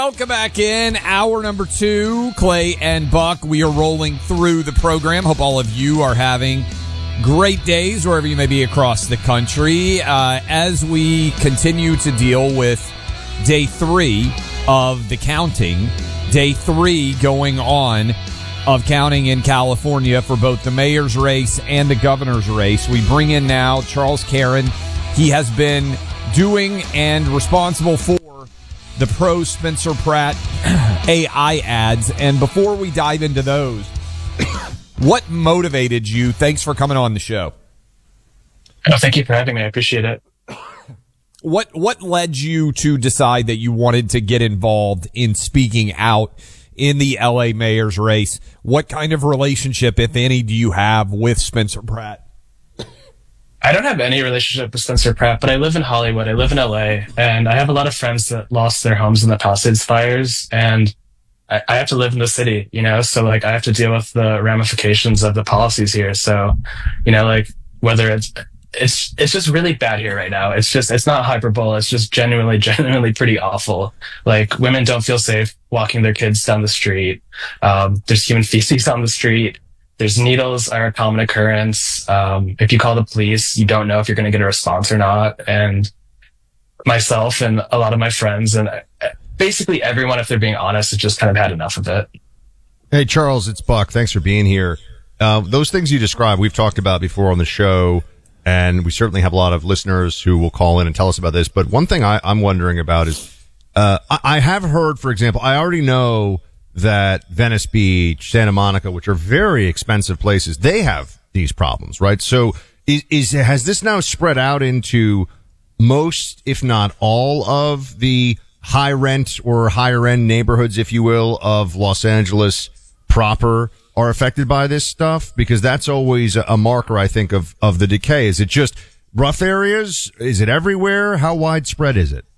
welcome back in. Hour number 2, Clay and Buck. We are rolling through the program. Hope all of you are having great days wherever you may be across the country. As we continue to deal with day 3 of the counting, day 3 going on of counting in California for both the mayor's race and the governor's race. We bring in now Charles Caron. He has been doing and responsible for the pro Spencer Pratt AI ads. And before we dive into those, what motivated you? Thanks for coming on the show. Oh, thank you for having me. I appreciate it. What led you to decide that you wanted to get involved in speaking out in the LA mayor's race? What kind of relationship, if any, do you have with Spencer Pratt? I don't have any relationship with Spencer Pratt, but I live in Hollywood. I live in LA, and I have a lot of friends that lost their homes in the Palisades fires, and I have to live in the city, you know? So, like, I have to deal with the ramifications of the policies here. So, you know, like, whether it's just really bad here right now. It's not hyperbole. It's just genuinely pretty awful. Like, women don't feel safe walking their kids down the street. There's human feces on the street. There's needles are a common occurrence. If you call the police, you don't know if you're going to get a response or not. And myself and a lot of my friends and basically everyone, if they're being honest, has just kind of had enough of it. Hey, Charles, it's Buck. Thanks for being here. Those things you described, we've talked about before on the show, and we certainly have a lot of listeners who will call in and tell us about this. But one thing I'm wondering about is, I have heard, for example, I already know that Venice Beach, Santa Monica, which are very expensive places, they have these problems, right? So has this now spread out into most, if not all, of the high rent or higher end neighborhoods, if you will, of Los Angeles proper are affected by this stuff? Because that's always a marker, I think, of the decay. Is it just rough areas? Is it everywhere? How widespread is it?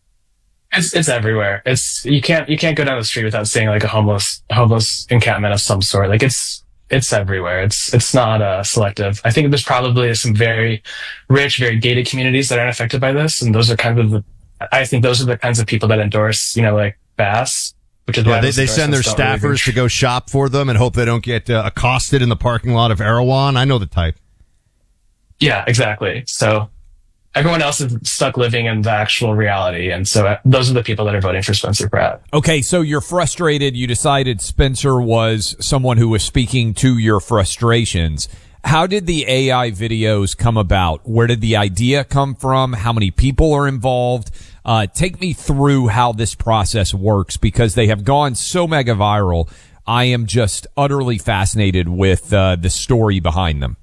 It's everywhere. You can't go down the street without seeing like a homeless encampment of some sort. Like it's everywhere. It's not selective. I think there's probably some very rich, very gated communities that aren't affected by this, and those are I think those are the kinds of people that endorse, you know, like Bass, which is why they send their staffers to go shop for them and hope they don't get accosted in the parking lot of Erewhon. I know the type. Yeah, exactly. So everyone else is stuck living in the actual reality. And so those are the people that are voting for Spencer Pratt. Okay, so you're frustrated. You decided Spencer was someone who was speaking to your frustrations. How did the AI videos come about? Where did the idea come from? How many people are involved? Take me through how this process works, because they have gone so mega viral. I am just utterly fascinated with the story behind them.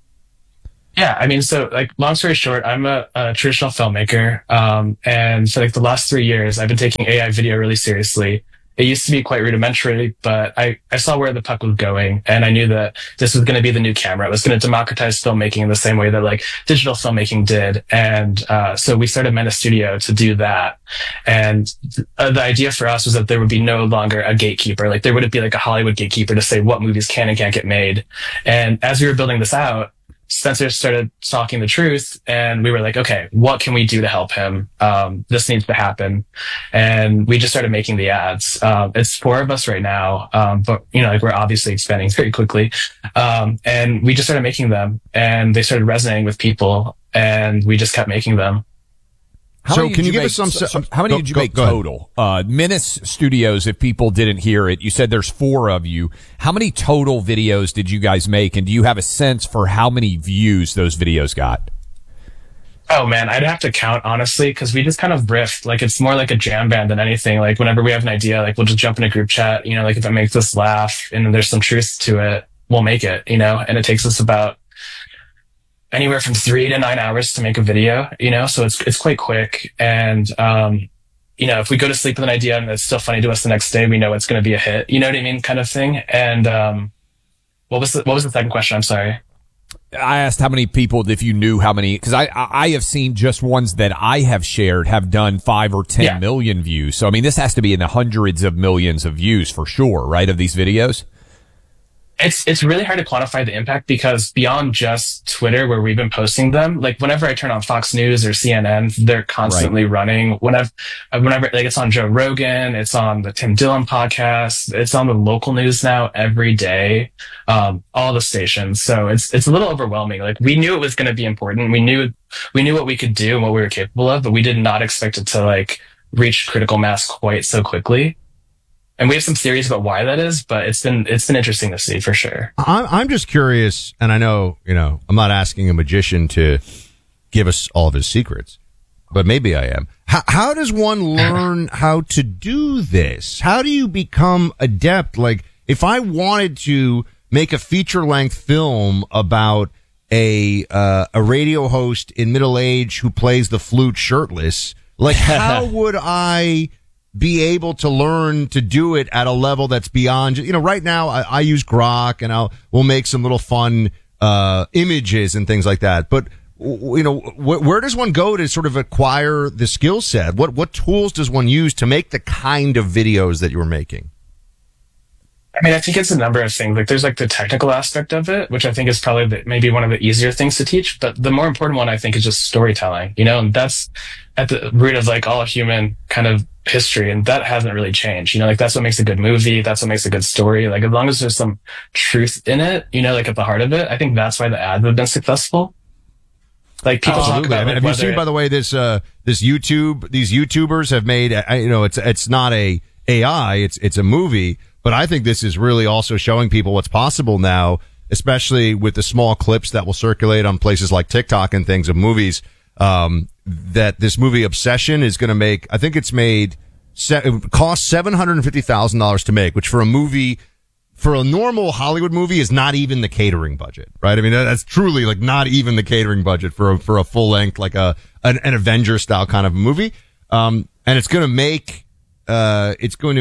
Yeah, I mean, so like, long story short, I'm a traditional filmmaker, and for like the last 3 years, I've been taking AI video really seriously. It used to be quite rudimentary, but I saw where the puck was going, and I knew that this was going to be the new camera. It was going to democratize filmmaking in the same way that like digital filmmaking did, and so we started Meta Studio to do that. And the idea for us was that there would be no longer a gatekeeper. Like, there wouldn't be like a Hollywood gatekeeper to say what movies can and can't get made. And as we were building this out, Spencer started talking the truth, and we were like, okay, what can we do to help him? This needs to happen. And we just started making the ads. It's 4 of us right now. But you know, like, we're obviously expanding very quickly. And we just started making them, and they started resonating with people, and we just kept making them. How many did you make total? Menace Studios, if people didn't hear it, you said there's 4 of you. How many total videos did you guys make? And do you have a sense for how many views those videos got? Oh man, I'd have to count, honestly, because we just kind of riff. Like, it's more like a jam band than anything. Like, whenever we have an idea, like, we'll just jump in a group chat, you know, like, if it makes us laugh and there's some truth to it, we'll make it, you know, and it takes us about anywhere from 3 to 9 hours to make a video, you know, so it's quite quick. And, you know, if we go to sleep with an idea and it's still funny to us the next day, we know it's going to be a hit, you know what I mean? Kind of thing. And, what was the second question? I'm sorry. I asked how many people, if you knew how many, because I have seen just ones that I have shared have done 5 or 10 million views. So, I mean, this has to be in the hundreds of millions of views for sure, right, of these videos? It's really hard to quantify the impact because beyond just Twitter, where we've been posting them, like whenever I turn on Fox News or CNN, they're constantly running. Whenever like it's on Joe Rogan, it's on the Tim Dillon podcast, it's on the local news now every day, all the stations. So it's a little overwhelming. Like we knew it was going to be important. We knew what we could do and what we were capable of, but we did not expect it to like reach critical mass quite so quickly. And we have some theories about why that is, but it's been interesting to see for sure. I'm just curious, and I know, I'm not asking a magician to give us all of his secrets, but maybe I am. How does one learn how to do this? How do you become adept? Like, if I wanted to make a feature-length film about a radio host in middle age who plays the flute shirtless, like, how would I be able to learn to do it at a level that's beyond, right now I use Grok and we'll make some little fun, images and things like that. But, where does one go to sort of acquire the skill set? What tools does one use to make the kind of videos that you were making? I mean, I think it's a number of things. Like there's like the technical aspect of it, which I think is probably maybe one of the easier things to teach. But the more important one, I think, is just storytelling, and that's at the root of like all human kind of history. And that hasn't really changed, like that's what makes a good movie. That's what makes a good story. Like as long as there's some truth in it, like at the heart of it, I think that's why the ads have been successful. Like people talk about, like, have you seen, by the way, these YouTubers have made, it's not a AI, it's a movie. But I think this is really also showing people what's possible now, especially with the small clips that will circulate on places like TikTok and things of movies, that this movie Obsession is going to make. I think it cost $750,000 to make, which for a normal Hollywood movie is not even the catering budget, right? I mean, that's truly like not even the catering budget for a full length, like an Avenger style kind of movie. And it's going to make over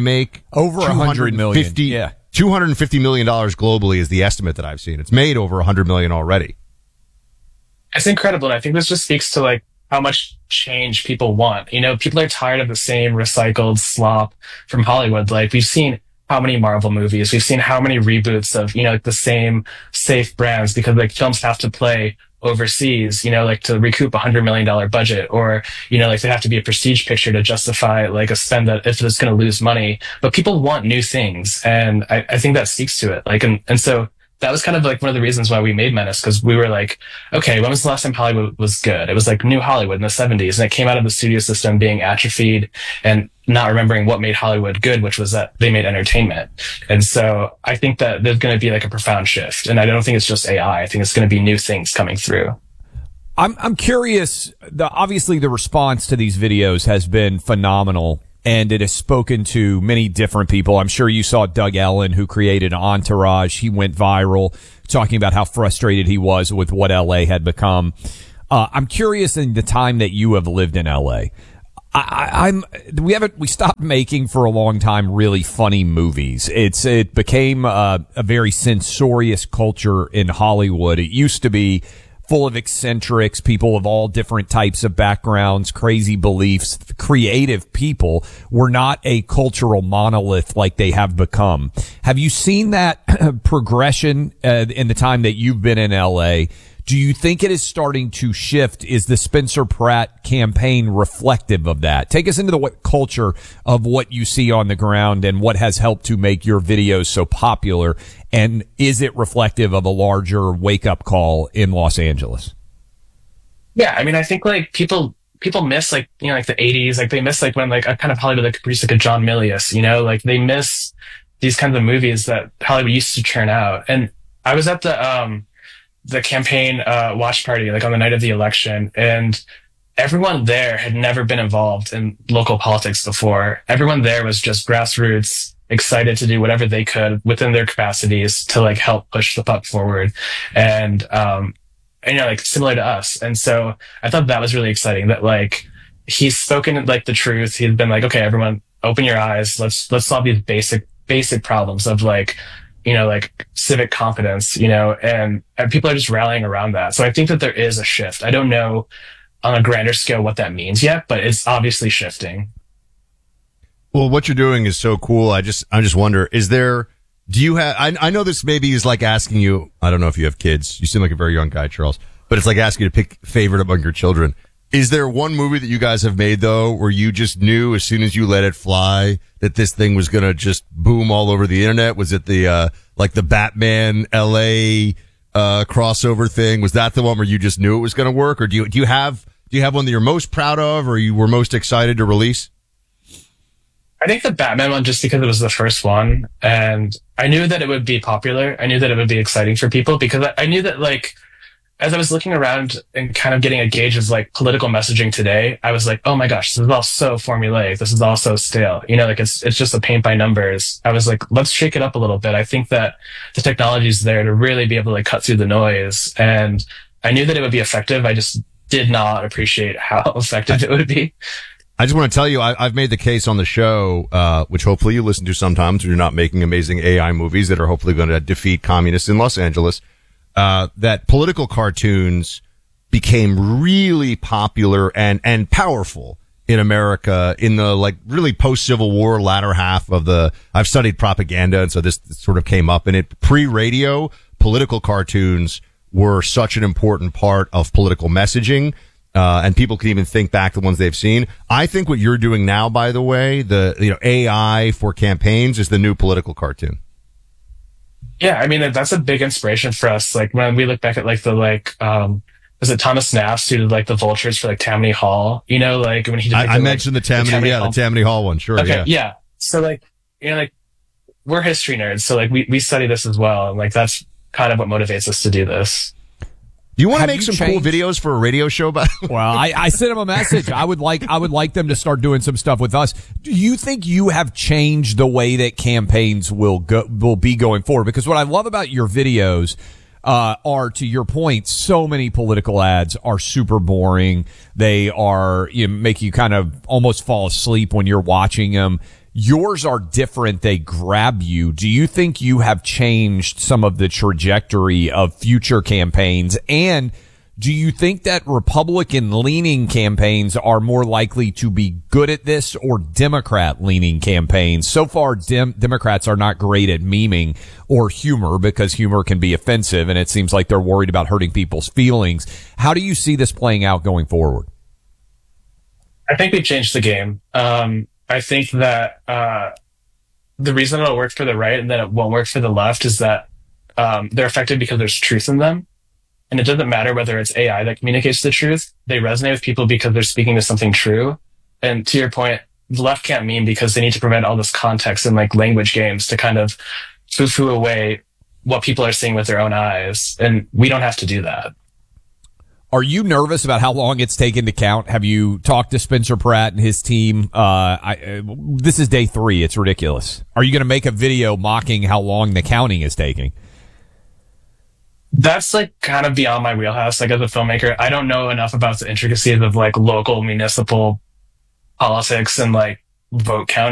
$100 million. Yeah. $250 million globally is the estimate that I've seen. It's made over $100 million already. It's incredible. And I think this just speaks to like how much change people want. People are tired of the same recycled slop from Hollywood. Like we've seen how many Marvel movies, we've seen how many reboots of, like the same safe brands because like films have to play overseas, like to recoup $100 million budget, or, like they have to be a prestige picture to justify like a spend that if it's going to lose money. But people want new things. And I think that speaks to it. Like, and so that was kind of like one of the reasons why we made Menace, because we were like, okay, when was the last time Hollywood was good? It was like New Hollywood in the 70s, and it came out of the studio system being atrophied and not remembering what made Hollywood good, which was that they made entertainment. And so I think that there's going to be like a profound shift. And I don't think it's just AI. I think it's going to be new things coming through. I'm curious. Obviously the response to these videos has been phenomenal, and it has spoken to many different people. I'm sure you saw Doug Ellen, who created Entourage. He went viral talking about how frustrated he was with what LA had become. I'm curious, in the time that you have lived in LA, we stopped making for a long time really funny movies. It became a very censorious culture in Hollywood. It used to be full of eccentrics, people of all different types of backgrounds, crazy beliefs, creative people. Were not a cultural monolith like they have become. Have you seen that progression in the time that you've been in LA? Do you think it is starting to shift? Is the Spencer Pratt campaign reflective of that? Take us into the culture of what you see on the ground and what has helped to make your videos so popular. And is it reflective of a larger wake-up call in Los Angeles? Yeah, I mean, I think like people miss like, like the 80s, like they miss like when like a kind of Hollywood like produced like a John Milius, like they miss these kinds of movies that Hollywood used to churn out. And I was at the campaign watch party, like on the night of the election, and everyone there had never been involved in local politics before. Everyone there was just grassroots, excited to do whatever they could within their capacities to like help push the puck forward. And like similar to us. And so I thought that was really exciting that like he's spoken like the truth. He's been like, okay, everyone open your eyes. Let's solve these basic problems of like, like civic competence, and people are just rallying around that. So I think that there is a shift. I don't know on a grander scale what that means yet, but it's obviously shifting. Well, what you're doing is so cool. I just wonder, Do you have, I know this maybe is like asking you, I don't know if you have kids. You seem like a very young guy, Charles, but it's like asking you to pick favorite among your children. Is there one movie that you guys have made though, where you just knew as soon as you let it fly that this thing was going to just boom all over the internet? Was it the, like the Batman LA, crossover thing? Was that the one where you just knew it was going to work? Or do you have one that you're most proud of or you were most excited to release? I think the Batman one, just because it was the first one, and I knew that it would be popular. I knew that it would be exciting for people because I knew that, like, as I was looking around and kind of getting a gauge of like political messaging today, I was like, oh my gosh, this is all so formulaic. This is all so stale. You know, like it's just a paint by numbers. I was like, let's shake it up a little bit. I think that the technology is there to really be able to like cut through the noise. And I knew that it would be effective. I just did not appreciate how effective it would be. I just want to tell you, I've made the case on the show, which hopefully you listen to sometimes when you're not making amazing AI movies that are hopefully going to defeat communists in Los Angeles, that political cartoons became really popular and powerful in America in the like really post-Civil War latter half of I've studied propaganda, and so this sort of came up in it. Pre-radio, political cartoons were such an important part of political messaging. And people can even think back to the ones they've seen. I think what you're doing now, by the way, AI for campaigns is the new political cartoon. Yeah, I mean, that's a big inspiration for us. Like when we look back at was it Thomas Nast who did like the vultures for like Tammany Hall? You know, like when he did. I mentioned the Tammany Hall one. Sure. Okay, yeah. So like, you know, like we're history nerds, so like we study this as well, and like that's kind of what motivates us to do this. Do you want to make some cool videos for a radio show? Well, I sent him a message. I would like them to start doing some stuff with us. Do you think you have changed the way that campaigns will be going forward? Because what I love about your videos, are, to your point, so many political ads are super boring. They are, make you kind of almost fall asleep when you're watching them. Yours are different. They grab you. Do you think you have changed some of the trajectory of future campaigns? And do you think that Republican-leaning campaigns are more likely to be good at this or Democrat-leaning campaigns? So far, Democrats are not great at memeing or humor because humor can be offensive, and it seems like they're worried about hurting people's feelings. How do you see this playing out going forward? I think we've changed the game. I think that the reason it'll work for the right and that it won't work for the left is that they're effective because there's truth in them. And it doesn't matter whether it's AI that communicates the truth. They resonate with people because they're speaking to something true. And to your point, the left can't meme because they need to prevent all this context and like language games to kind of foo-foo away what people are seeing with their own eyes. And we don't have to do that. Are you nervous about how long it's taken to count? Have you talked to Spencer Pratt and his team? This is day 3. It's ridiculous. Are you going to make a video mocking how long the counting is taking? That's like kind of beyond my wheelhouse. Like as a filmmaker, I don't know enough about the intricacies of like local municipal politics and like vote counting.